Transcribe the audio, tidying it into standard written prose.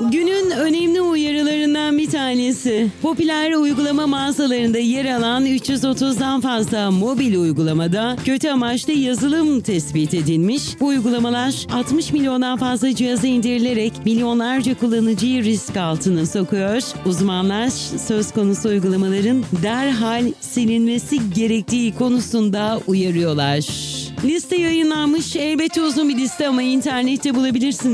Günün önemli uyarılarından bir tanesi. Popüler uygulama mağazalarında yer alan 330'dan fazla mobil uygulamada kötü amaçlı yazılım tespit edilmiş. Bu uygulamalar 60 milyondan fazla cihaza indirilerek milyonlarca kullanıcıyı risk altına sokuyor. Uzmanlar söz konusu uygulamaların derhal silinmesi gerektiği konusunda uyarıyorlar. Liste yayınlanmış. Elbette uzun bir liste ama internette bulabilirsiniz.